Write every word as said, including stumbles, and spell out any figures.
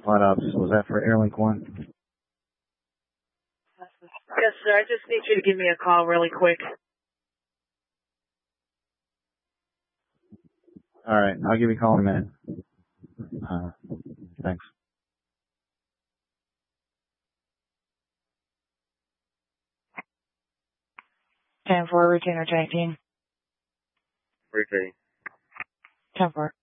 Flat Ops. Was that for Airlink one? Yes, sir. I just need you to give me a call really quick. All right. I'll give you a call in a minute. Uh, thanks. ten four, retainer tanking. Routine. ten four.